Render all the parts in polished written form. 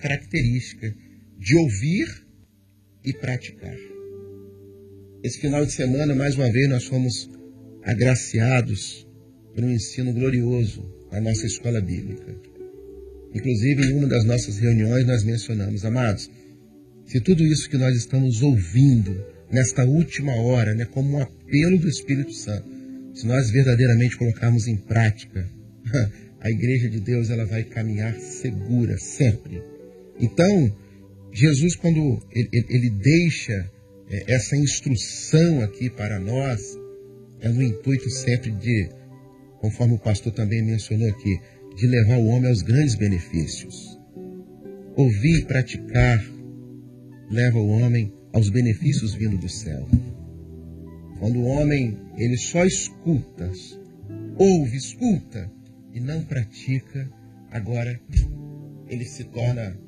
característica de ouvir e praticar. Esse final de semana, mais uma vez, nós fomos agraciados por um ensino glorioso na nossa escola bíblica. Inclusive, em uma das nossas reuniões, nós mencionamos, amados, se tudo isso que nós estamos ouvindo nesta última hora, né, como um apelo do Espírito Santo, se nós verdadeiramente colocarmos em prática, a igreja de Deus ela vai caminhar segura sempre. Então, Jesus, quando ele deixa essa instrução aqui para nós, é no intuito sempre de, conforme o pastor também mencionou aqui, de levar o homem aos grandes benefícios. Ouvir e praticar leva o homem aos benefícios vindos do céu. Quando o homem ele só escuta, ouve, escuta e não pratica, agora ele se torna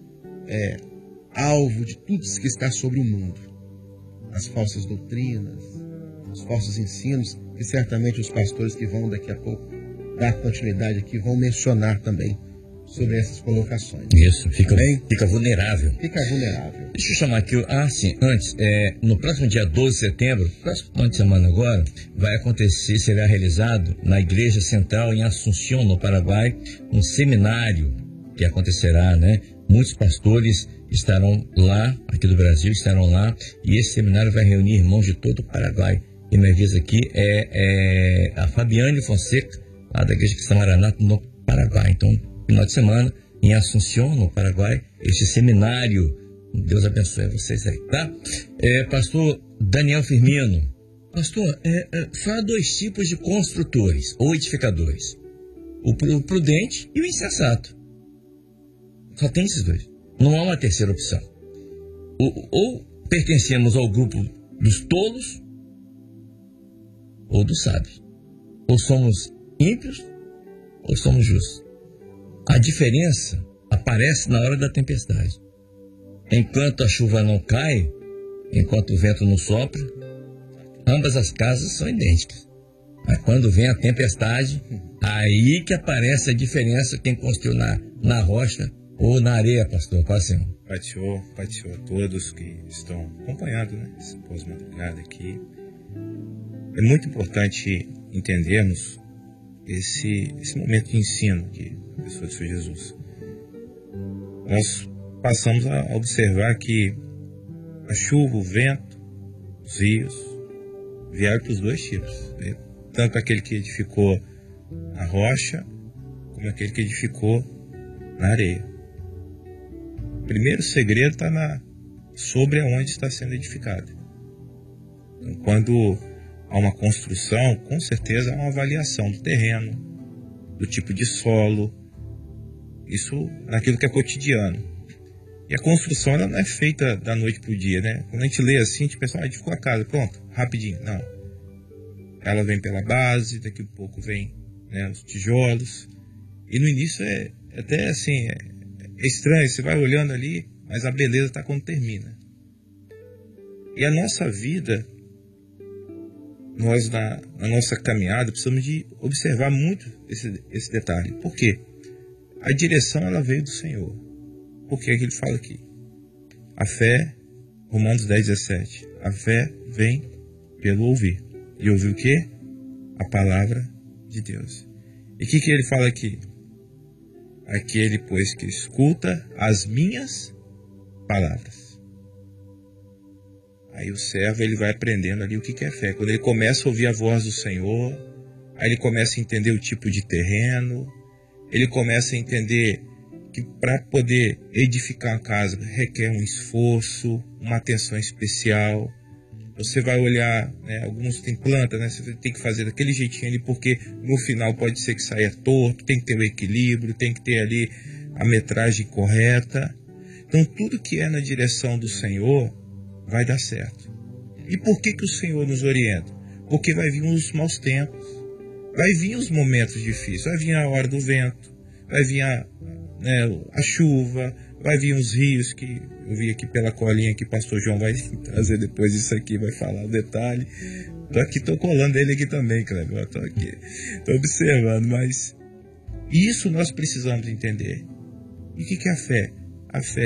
alvo de tudo que está sobre o mundo. As falsas doutrinas, os falsos ensinos, que certamente os pastores que vão daqui a pouco dar continuidade aqui vão mencionar também sobre essas colocações. Isso, fica vulnerável. Fica vulnerável. Deixa eu chamar aqui, antes, no próximo dia 12 de setembro, próximo final de semana agora, vai acontecer, será realizado na Igreja Central em Assunção, no Paraguai, um seminário que acontecerá, né? Muitos pastores estarão lá, aqui do Brasil, estarão lá, e esse seminário vai reunir irmãos de todo o Paraguai. E minha vez aqui é a Fabiane Fonseca, lá da Igreja Cristã Maranata, no Paraguai. Então, final de semana, em Assunção, no Paraguai, este seminário. Deus abençoe vocês aí, tá? Pastor Daniel Firmino. Pastor, só há dois tipos de construtores ou edificadores: o prudente e o insensato. Só tem esses dois. Não há uma terceira opção. Ou pertencemos ao grupo dos tolos ou dos sábios. Ou somos ímpios ou somos justos. A diferença aparece na hora da tempestade. Enquanto a chuva não cai, enquanto o vento não sopra, ambas as casas são idênticas. Mas quando vem a tempestade, aí que aparece a diferença quem construiu na rocha ou na areia, pastor. Passe um. Pai do Senhor a todos que estão acompanhando, né, esse pós-madrugada aqui. É muito importante entendermos esse momento de ensino que a pessoa do Senhor Jesus. Nós passamos a observar que a chuva, o vento, os rios vieram para os dois tipos, né? Tanto aquele que edificou na rocha, como aquele que edificou na areia. O primeiro segredo está sobre aonde está sendo edificado. Então, quando há uma construção, com certeza há uma avaliação do terreno, do tipo de solo, isso naquilo que é cotidiano. E a construção ela não é feita da noite para o dia, né? Quando a gente lê assim, a gente pensa, edificou a casa, pronto, rapidinho. Não. Ela vem pela base, daqui a pouco vem, né, os tijolos. E no início é até assim, é estranho, você vai olhando ali, mas a beleza está quando termina. E a nossa vida, nós na nossa caminhada precisamos de observar muito esse detalhe. Por quê? A direção ela veio do Senhor. Por que ele fala aqui? A fé, Romanos 10, 17. A fé vem pelo ouvir. E ouvir o quê? A palavra de Deus. E o que ele fala aqui? Aquele, pois, que escuta as minhas palavras. Aí o servo ele vai aprendendo ali o que é fé. Quando ele começa a ouvir a voz do Senhor, aí ele começa a entender o tipo de terreno, ele começa a entender que para poder edificar uma casa requer um esforço, uma atenção especial. Você vai olhar, né, alguns tem planta, né, você tem que fazer daquele jeitinho ali, porque no final pode ser que saia torto, tem que ter o equilíbrio, tem que ter ali a metragem correta. Então tudo que é na direção do Senhor vai dar certo. E por que o Senhor nos orienta? Porque vai vir os maus tempos, vai vir os momentos difíceis, vai vir a hora do vento, vai vir a chuva, vai vir os rios, que eu vi aqui pela colinha que o pastor João vai trazer depois isso aqui, vai falar o detalhe. Estou colando ele aqui também, Cleber, estou observando, mas isso nós precisamos entender. E o que é a fé? A fé